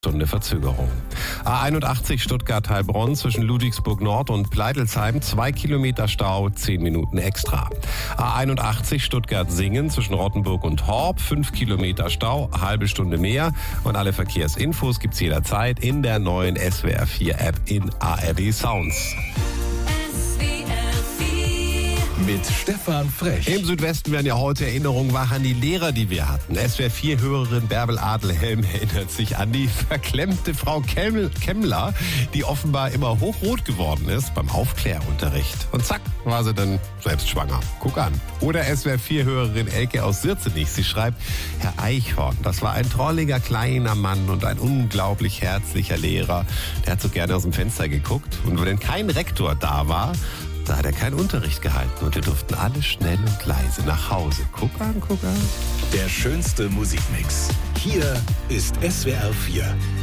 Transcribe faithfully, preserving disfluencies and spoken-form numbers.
Stunde Verzögerung. A einundachtzig Stuttgart-Heilbronn zwischen Ludwigsburg Nord und Pleitelsheim, zwei Kilometer Stau, zehn Minuten extra. A einundachtzig Stuttgart-Singen zwischen Rottenburg und Horb, fünf Kilometer Stau, halbe Stunde mehr. Und alle Verkehrsinfos gibt's jederzeit in der neuen S W R vier App in A R D Sounds. Mit Stefan Frech. Im Südwesten werden ja heute Erinnerungen wach an die Lehrer, die wir hatten. S W R vier Hörerin Bärbel Adelhelm erinnert sich an die verklemmte Frau Kemmler, die offenbar immer hochrot geworden ist beim Aufklärunterricht. Und zack, war sie dann selbst schwanger. Guck an. Oder S W R vier Hörerin Elke aus Sirzenich. Sie schreibt, Herr Eichhorn, das war ein trolliger kleiner Mann und ein unglaublich herzlicher Lehrer. Der hat so gerne aus dem Fenster geguckt. Und wenn kein Rektor da war, da hat er keinen Unterricht gehalten und wir durften alle schnell und leise nach Hause. Guck an, guck an. Der schönste Musikmix. Hier ist S W R vier.